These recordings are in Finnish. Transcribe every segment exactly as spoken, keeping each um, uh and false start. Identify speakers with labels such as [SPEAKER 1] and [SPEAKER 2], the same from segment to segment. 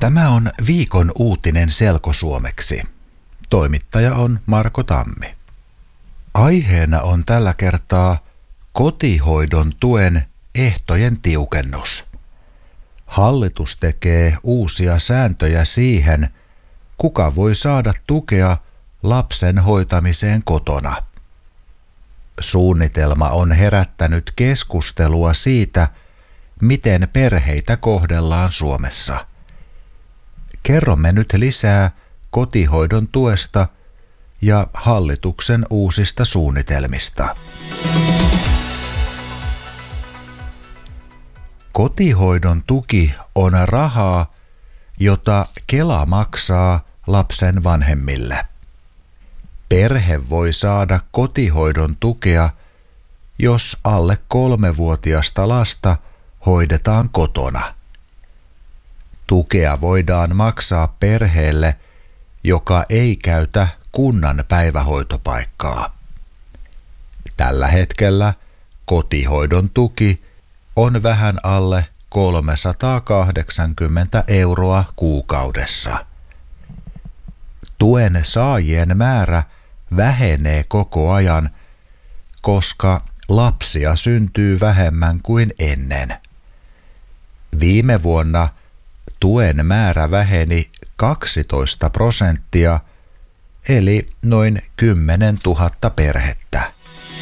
[SPEAKER 1] Tämä on viikon uutinen selkosuomeksi. Toimittaja on Marko Tammi. Aiheena on tällä kertaa kotihoidon tuen ehtojen tiukennus. Hallitus tekee uusia sääntöjä siihen, kuka voi saada tukea lapsen hoitamiseen kotona. Suunnitelma on herättänyt keskustelua siitä, miten perheitä kohdellaan Suomessa. Kerromme nyt lisää kotihoidon tuesta ja hallituksen uusista suunnitelmista. Kotihoidon tuki on rahaa, jota Kela maksaa lapsen vanhemmille. Perhe voi saada kotihoidon tukea, jos alle kolmevuotiasta lasta hoidetaan kotona. Tukea voidaan maksaa perheelle, joka ei käytä kunnan päivähoitopaikkaa. Tällä hetkellä kotihoidon tuki on vähän alle kolmesataakahdeksankymmentä euroa kuukaudessa. Tuen saajien määrä vähenee koko ajan, koska lapsia syntyy vähemmän kuin ennen. Viime vuonna tuen määrä väheni kaksitoista prosenttia, eli noin kymmenen tuhatta perhettä.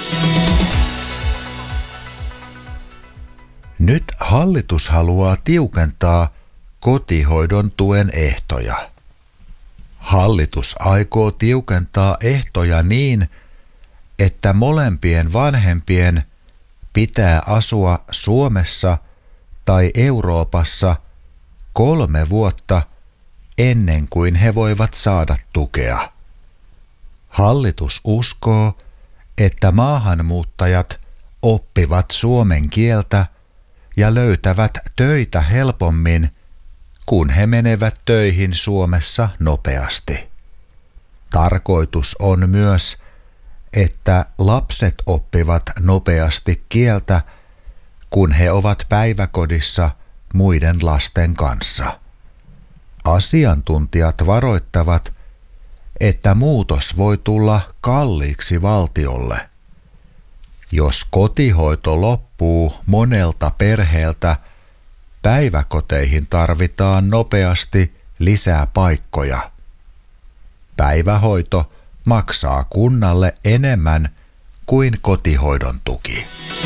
[SPEAKER 1] Nyt hallitus haluaa tiukentaa kotihoidon tuen ehtoja. Hallitus aikoo tiukentaa ehtoja niin, että molempien vanhempien pitää asua Suomessa tai Euroopassa kolme vuotta ennen kuin he voivat saada tukea. Hallitus uskoo, että maahanmuuttajat oppivat suomen kieltä ja löytävät töitä helpommin, kun he menevät töihin Suomessa nopeasti. Tarkoitus on myös, että lapset oppivat nopeasti kieltä, kun he ovat päiväkodissa muiden lasten kanssa. Asiantuntijat varoittavat, että muutos voi tulla kalliiksi valtiolle. Jos kotihoito loppuu monelta perheeltä, päiväkoteihin tarvitaan nopeasti lisää paikkoja. Päivähoito maksaa kunnalle enemmän kuin kotihoidon tuki.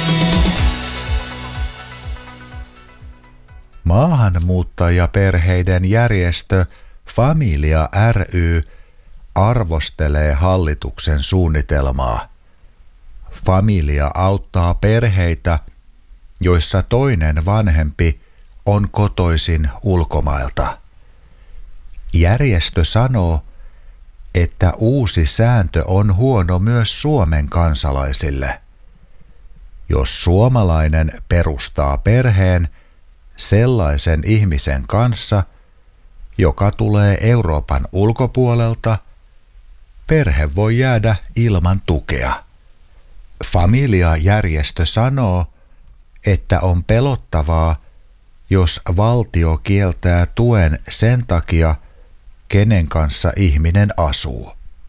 [SPEAKER 1] Maahanmuuttajaperheiden järjestö Familia ry arvostelee hallituksen suunnitelmaa. Familia auttaa perheitä, joissa toinen vanhempi on kotoisin ulkomailta. Järjestö sanoo, että uusi sääntö on huono myös Suomen kansalaisille. Jos suomalainen perustaa perheen sellaisen ihmisen kanssa, joka tulee Euroopan ulkopuolelta, perhe voi jäädä ilman tukea. Familia-järjestö sanoo, että on pelottavaa, jos valtio kieltää tuen sen takia, kenen kanssa ihminen asuu.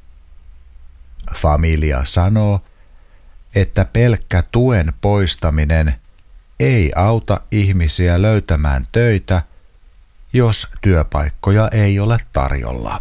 [SPEAKER 1] Familia sanoo, että pelkkä tuen poistaminen ei auta ihmisiä löytämään töitä, jos työpaikkoja ei ole tarjolla.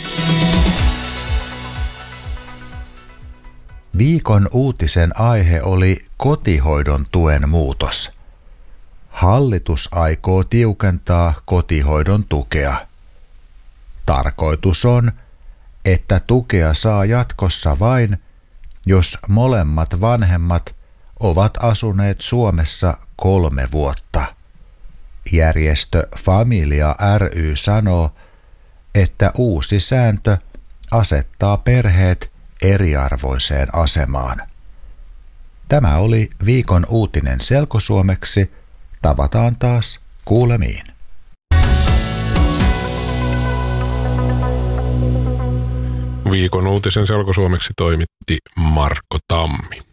[SPEAKER 1] Viikon uutisen aihe oli kotihoidon tuen muutos. Hallitus aikoo tiukentaa kotihoidon tukea. Tarkoitus on, että tukea saa jatkossa vain, jos molemmat vanhemmat ovat asuneet Suomessa kolme vuotta. Järjestö Familia ry sanoo, että uusi sääntö asettaa perheet eriarvoiseen asemaan. Tämä oli viikon uutinen selkosuomeksi. Tavataan taas kuulemiin.
[SPEAKER 2] Viikon uutisen selkosuomeksi toimitti Marko Tammi.